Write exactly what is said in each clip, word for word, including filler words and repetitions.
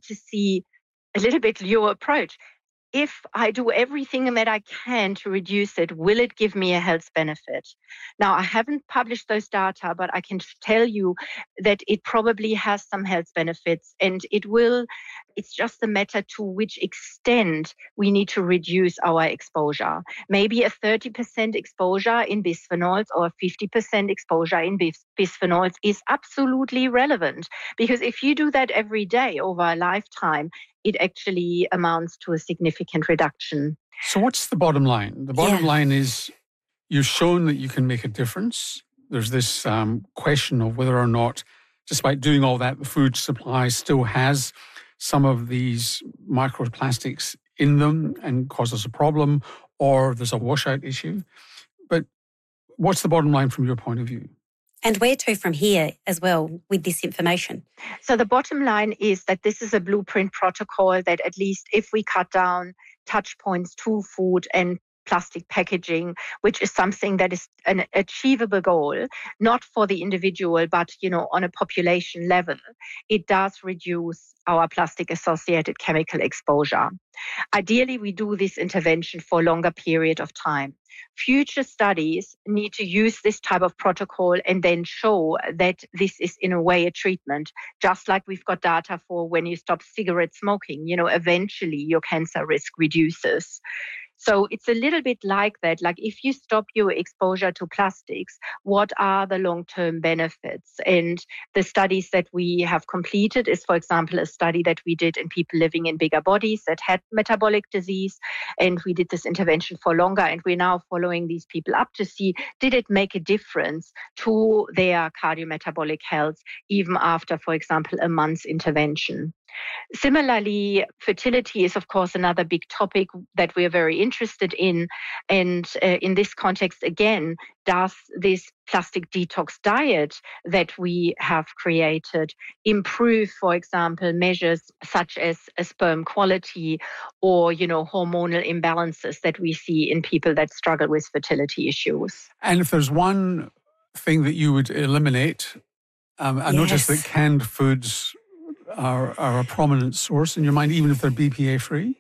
to see a little bit your approach. If I do everything that I can to reduce it, will it give me a health benefit? Now, I haven't published those data, but I can tell you that it probably has some health benefits, and it will, it's just a matter to which extent we need to reduce our exposure. Maybe a thirty percent exposure in bisphenols or a fifty percent exposure in bis- bisphenols is absolutely relevant, because if you do that every day over a lifetime, it actually amounts to a significant reduction. So what's the bottom line? The bottom Yeah. line is you've shown that you can make a difference. There's this um, question of whether or not, despite doing all that, the food supply still has some of these microplastics in them and causes a problem, or there's a washout issue. But what's the bottom line from your point of view? And where to from here as well with this information? So the bottom line is that this is a blueprint protocol that at least if we cut down touch points to food and plastic packaging, which is something that is an achievable goal, not for the individual, but, you know, on a population level, it does reduce our plastic-associated chemical exposure. Ideally, we do this intervention for a longer period of time. Future studies need to use this type of protocol and then show that this is in a way a treatment, just like we've got data for when you stop cigarette smoking. You know, eventually your cancer risk reduces. So it's a little bit like that. Like if you stop your exposure to plastics, what are the long-term benefits? And the studies that we have completed is, for example, a study that we did in people living in bigger bodies that had metabolic disease. And we did this intervention for longer. And we're now following these people up to see, did it make a difference to their cardiometabolic health, even after, for example, a month's intervention? Similarly, fertility is, of course, another big topic that we are very interested in. And uh, in this context, again, does this plastic detox diet that we have created improve, for example, measures such as a sperm quality or, you know, hormonal imbalances that we see in people that struggle with fertility issues? And if there's one thing that you would eliminate, um, I Yes. noticed that canned foods Are, are a prominent source in your mind, even if they're B P A-free?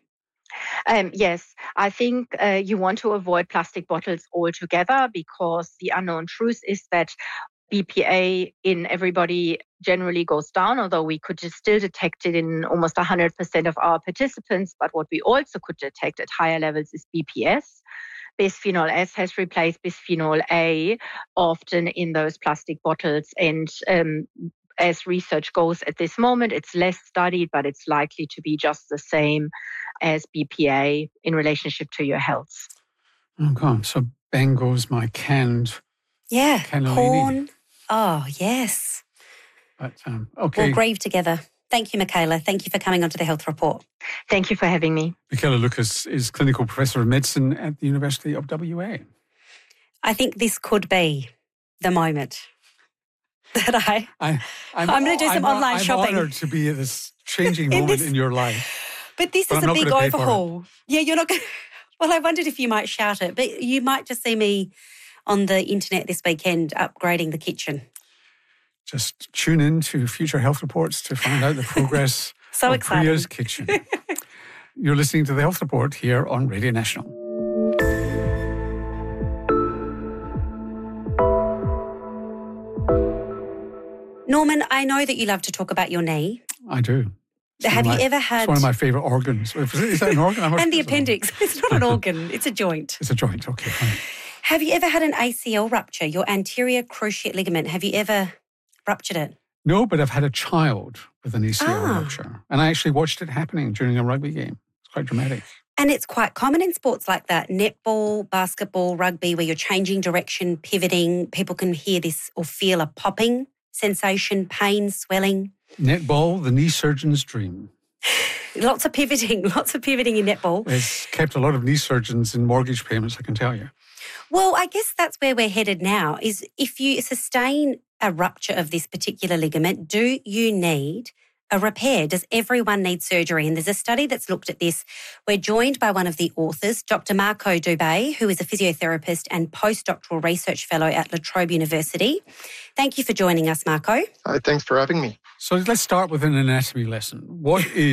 Um, yes, I think uh, you want to avoid plastic bottles altogether, because the unknown truth is that B P A in everybody generally goes down, although we could just still detect it in almost one hundred percent of our participants. But what we also could detect at higher levels is B P S. Bisphenol S has replaced bisphenol A often in those plastic bottles, and um, as research goes at this moment, it's less studied, but it's likely to be just the same as B P A in relationship to your health. Okay, so bang goes my canned Yeah, cannellini. corn. Oh, yes. But, um, okay. We'll grieve together. Thank you, Michaela. Thank you for coming onto the Health Report. Thank you for having me. Michaela Lucas is Clinical Professor of Medicine at the University of W A. I think this could be the moment that I, I, I'm, I'm going to do some I'm, online I'm shopping. I'm honoured to be at this changing In moment this- in your life. But this But is I'm a not big gonna pay for it. overhaul. Yeah, you're not going to... Well, I wondered if you might shout it, but you might just see me on the internet this weekend upgrading the kitchen. Just tune in to future health reports to find out the progress So of exciting. Priya's kitchen. You're listening to the Health Report here on Radio National. Norman, I know that you love to talk about your knee. I do. It's Have one you of my- ever had... It's one of my favourite organs. Is that an organ? I'm not And the sure it's an organ. appendix. It's not an organ, it's a joint. It's a joint, okay, fine. Have you ever had an A C L rupture, your anterior cruciate ligament? Have you ever ruptured it? No, but I've had a child with an A C L Ah. rupture. And I actually watched it happening during a rugby game. It's quite dramatic. And it's quite common in sports like that, netball, basketball, rugby, where you're changing direction, pivoting. People can hear this or feel a popping sensation, pain, swelling. Netball, the knee surgeon's dream. Lots of pivoting, lots of pivoting in netball. It's kept a lot of knee surgeons in mortgage payments, I can tell you. Well, I guess that's where we're headed now, is if you sustain a rupture of this particular ligament, do you need a repair? Does everyone need surgery? And there's a study that's looked at this. We're joined by one of the authors, Doctor Marco Dubé, who is a physiotherapist and postdoctoral research fellow at La Trobe University. Thank you for joining us, Marco. Hi, thanks for having me. So let's start with an anatomy lesson. What is